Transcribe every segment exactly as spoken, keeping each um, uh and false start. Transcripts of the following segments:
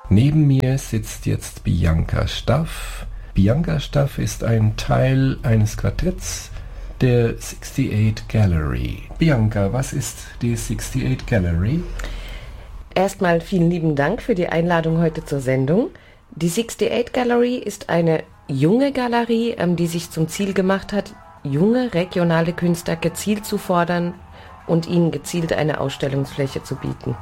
Neben mir sitzt jetzt Bianca Staff. Bianca Staff ist ein Teil eines Quartetts der achtundsiebzig Gallery. Bianca, was ist die achtundsiebzig Gallery? Erstmal vielen lieben Dank für die Einladung heute zur Sendung. Die achtundsiebzig Gallery ist eine junge Galerie, die sich zum Ziel gemacht hat, junge regionale Künstler gezielt zu fordern und ihnen gezielt eine Ausstellungsfläche zu bieten.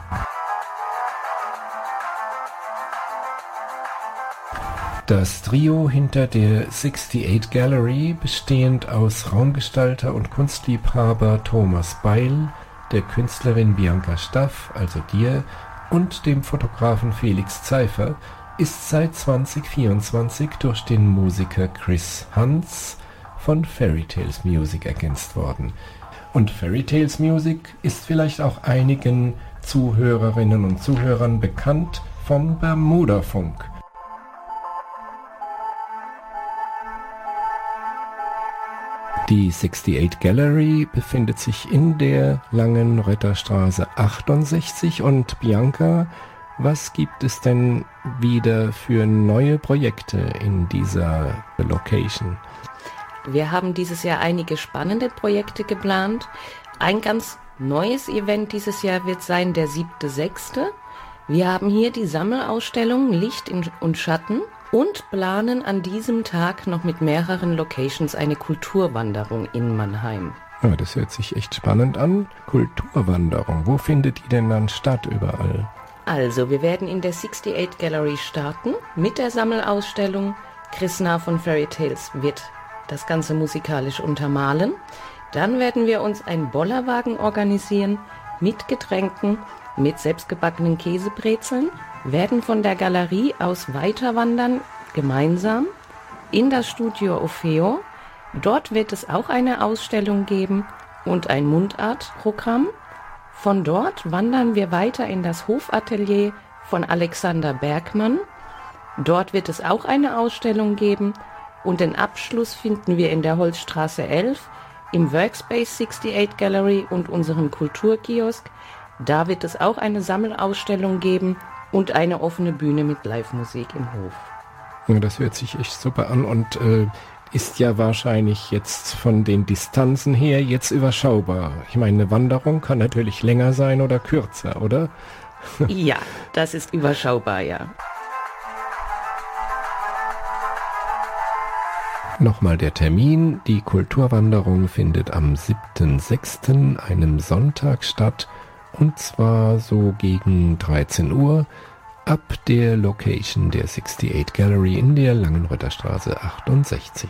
Das Trio hinter der achtundsiebzig Gallery, bestehend aus Raumgestalter und Kunstliebhaber Thomas Beil, der Künstlerin Bianca Staff, also dir, und dem Fotografen Felix Zeifer, ist seit zwanzig vierundzwanzig durch den Musiker Chris Hans von Fairy Tales Music ergänzt worden. Und Fairy Tales Music ist vielleicht auch einigen Zuhörerinnen und Zuhörern bekannt vom Bermuda-Funk. Die achtundsiebzig Gallery befindet sich in der Langenrötter Straße achtundsechzig. Und Bianca, was gibt es denn wieder für neue Projekte in dieser Location? Wir haben dieses Jahr einige spannende Projekte geplant. Ein ganz neues Event dieses Jahr wird sein der siebte sechste Wir haben hier die Sammelausstellung Licht und Schatten und planen an diesem Tag noch mit mehreren Locations eine Kulturwanderung in Mannheim. Ja, das hört sich echt spannend an. Kulturwanderung, wo findet die denn dann statt überall? Also, wir werden in der achtundsiebzig Gallery starten mit der Sammelausstellung. Chris Nah von Fairy Tales wird das Ganze musikalisch untermalen. Dann werden wir uns einen Bollerwagen organisieren mit Getränken, mit selbstgebackenen Käsebrezeln, werden von der Galerie aus weiterwandern, gemeinsam, in das Studio Orfeo. Dort wird es auch eine Ausstellung geben und ein Mundartprogramm. Von dort wandern wir weiter in das Hofatelier von Alexander Bergmann. Dort wird es auch eine Ausstellung geben und den Abschluss finden wir in der Holzstraße elf im Workspace achtundsiebzig Gallery und unserem Kulturkiosk. Da wird es auch eine Sammelausstellung geben und eine offene Bühne mit Live-Musik im Hof. Ja, das hört sich echt super an und äh, ist ja wahrscheinlich jetzt von den Distanzen her jetzt überschaubar. Ich meine, eine Wanderung kann natürlich länger sein oder kürzer, oder? Ja, das ist überschaubar, ja. Nochmal der Termin. Die Kulturwanderung findet am siebten sechsten, einem Sonntag, statt. Und zwar so gegen dreizehn Uhr ab der Location der achtundsiebzig Gallery in der Langenrötter Straße achtundsechzig.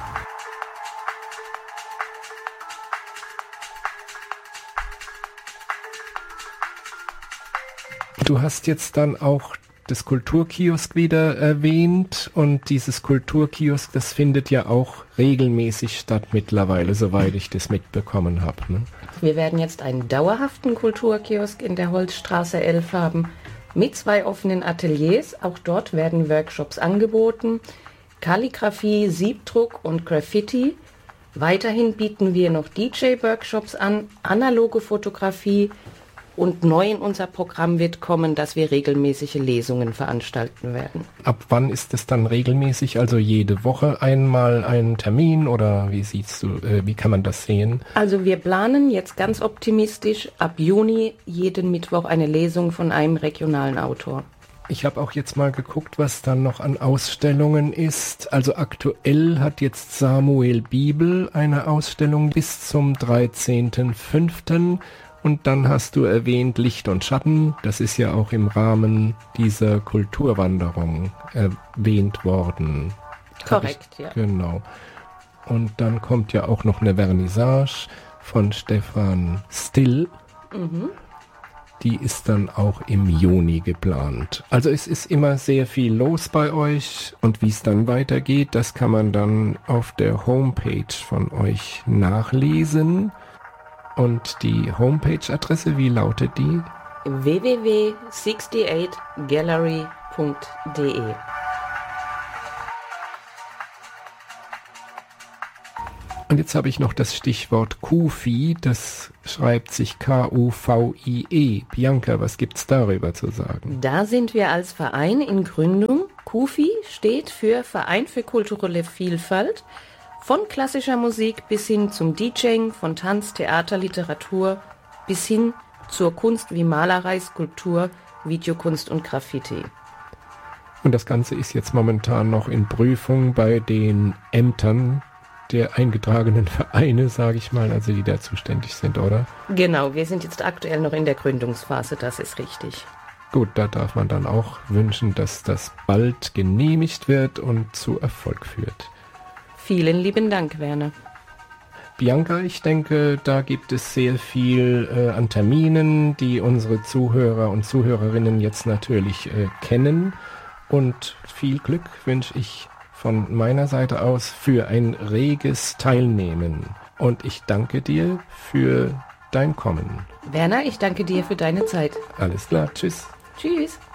Du hast jetzt dann auch das Kulturkiosk wieder erwähnt und dieses Kulturkiosk, das findet ja auch regelmäßig statt mittlerweile, soweit ich das mitbekommen habe. Ne? Wir werden jetzt einen dauerhaften Kulturkiosk in der Holzstraße elf haben mit zwei offenen Ateliers. Auch dort werden Workshops angeboten, Kalligraphie, Siebdruck und Graffiti. Weiterhin bieten wir noch D J-Workshops an, analoge Fotografie. Und neu in unser Programm wird kommen, dass wir regelmäßige Lesungen veranstalten werden. Ab wann ist es dann regelmäßig? Also jede Woche einmal einen Termin oder wie siehst du, äh, wie kann man das sehen? Also wir planen jetzt ganz optimistisch ab Juni jeden Mittwoch eine Lesung von einem regionalen Autor. Ich habe auch jetzt mal geguckt, was dann noch an Ausstellungen ist. Also aktuell hat jetzt Samuel Bibel eine Ausstellung bis zum dreizehnten fünften Und dann hast du erwähnt Licht und Schatten. Das ist ja auch im Rahmen dieser Kulturwanderung erwähnt worden. Korrekt, ich, ja. Genau. Und dann kommt ja auch noch eine Vernissage von Stefan Still. Mhm. Die ist dann auch im Juni geplant. Also es ist immer sehr viel los bei euch. Und wie es dann weitergeht, das kann man dann auf der Homepage von euch nachlesen. Und die Homepage-Adresse, wie lautet die? w w w punkt achtundsiebzig gallery punkt d e. Und jetzt habe ich noch das Stichwort Kufi, das schreibt sich K U V I E. Bianca, was gibt's darüber zu sagen? Da sind wir als Verein in Gründung. Kufi steht für Verein für kulturelle Vielfalt, von klassischer Musik bis hin zum DJing, von Tanz, Theater, Literatur bis hin zur Kunst wie Malerei, Skulptur, Videokunst und Graffiti. Und das Ganze ist jetzt momentan noch in Prüfung bei den Ämtern der eingetragenen Vereine, sage ich mal, also die da zuständig sind, oder? Genau, wir sind jetzt aktuell noch in der Gründungsphase, das ist richtig. Gut, da darf man dann auch wünschen, dass das bald genehmigt wird und zu Erfolg führt. Vielen lieben Dank, Werner. Bianca, ich denke, da gibt es sehr viel äh, an Terminen, die unsere Zuhörer und Zuhörerinnen jetzt natürlich äh, kennen. Und viel Glück wünsche ich von meiner Seite aus für ein reges Teilnehmen. Und ich danke dir für dein Kommen. Werner, ich danke dir für deine Zeit. Alles klar, tschüss. Tschüss.